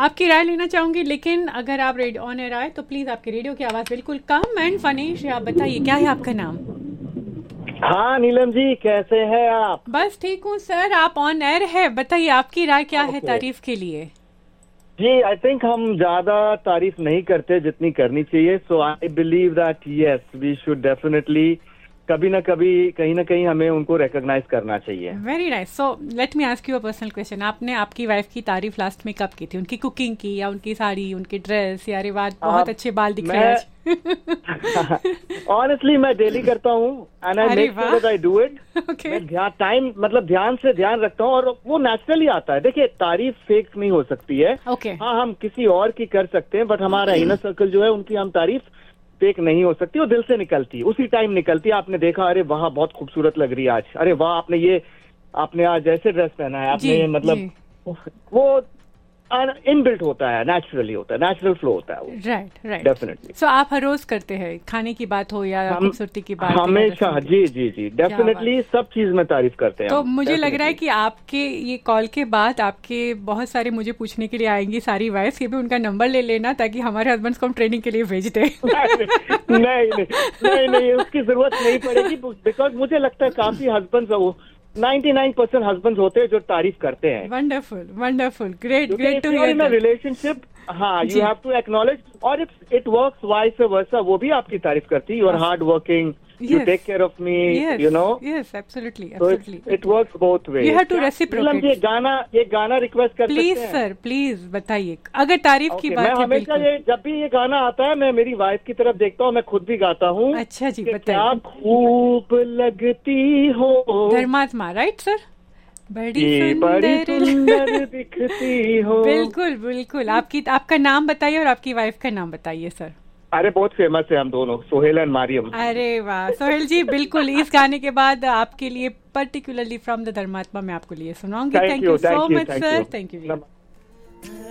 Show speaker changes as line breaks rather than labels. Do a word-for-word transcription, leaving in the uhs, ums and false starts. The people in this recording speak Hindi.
आपकी राय लेना चाहूंगी, लेकिन अगर आप रेडियो ऑन एयर आए तो प्लीज आपके रेडियो की आवाज बिल्कुल कम। एंड फनीश, आप बताइए क्या है आपका नाम?
हाँ नीलम जी, कैसे हैं आप?
बस ठीक हूँ सर, आप ऑन एयर है, बताइए आपकी राय क्या okay. है तारीफ के लिए?
जी, आई थिंक हम ज्यादा तारीफ नहीं करते जितनी करनी चाहिए। सो I believe that yes we should definitely कभी ना कभी कहीं ना कहीं हमें उनको रिकॉग्नाइज करना चाहिए।
Very nice. So let me ask you a personal question. आपने आपकी वाइफ की तारीफ लास्ट में कब की थी? उनकी कुकिंग की, या उनकी साड़ी, उनकी ड्रेस, या अरे वाह बहुत अच्छे बाल दिख रहे हैं?
ऑनेस्टली मैं डेली करता हूँ and I make sure that I do it. मैं ध्यान टाइम मतलब ध्यान से ध्यान रखता हूँ और वो नेचुरली आता है। देखिए, तारीफ फेक नहीं हो सकती है।
okay.
हाँ, हम किसी और की कर सकते हैं, बट हमारा इनर सर्कल जो है उनकी हम तारीफ फेक नहीं हो सकती, वो दिल से निकलती है, उसी टाइम निकलती है। आपने देखा, अरे वाह बहुत खूबसूरत लग रही है आज, अरे वाह आपने ये आपने आज ऐसे ड्रेस पहना है, आपने जी, मतलब जी. वो इनबिल्ट होता है, नेचुरली होता है, नेचुरल फ्लो होता है वो।
Right right,
definitely.
सो आप हर रोज करते हैं, खाने की बात हो या खूबसूरती की बात?
हमेशा, जी जी जी, डेफिनेटली सब चीज में तारीफ करते हैं।
तो मुझे लग रहा है कि आपके ये कॉल के बाद आपके बहुत सारे मुझे पूछने के लिए आएंगी सारी वाइफ, ये भी उनका नंबर ले लेना ताकि हमारे हस्बैंड्स को हम ट्रेनिंग के लिए भेज दें।
नहीं नहीं नहीं नहीं, उसकी जरूरत नहीं पड़ेगी, बिकॉज मुझे लगता है काफी हस्बैंड्स ninety-nine percent हस्बैंड्स होते हैं जो तारीफ करते हैं।
Wonderful wonderful, great great to here.
In a relationship, हाँ, यू हैव टू एक्नॉलेज, और it it works vice versa, वो भी आपकी तारीफ करती है। You are hard working, you yes. take care of me, yes. you know.
Yes, absolutely, absolutely.
So it, it works both ways.
You have to reciprocate.
ये गाना ये गाना रिक्वेस्ट कर
please,
सकते हैं?
प्लीज सर, प्लीज बताइए, अगर तारीफ okay, की बात है।
मैं हमेशा ये जब भी ये गाना आता है मैं मेरी वाइफ की तरफ देखता हूँ, मैं खुद भी गाता हूँ।
अच्छा जी, बताइए।
क्या खूब लगती हो
धर्मात्मा, राइट सर? बड़ी
सुंदर, बड़ी सुंदर दिखती हो।
बिल्कुल बिल्कुल। आपकी आपका नाम बताइए और आपकी वाइफ का नाम बताइए सर।
अरे बहुत फेमस है हम दोनों, सोहेल एंड मारियम।
अरे वाह सोहेल जी, बिल्कुल इस गाने के बाद आपके लिए पर्टिकुलरली फ्रॉम द धर्मात्मा मैं आपको लिए सुनाऊंगी। Thank you so much sir, thank you.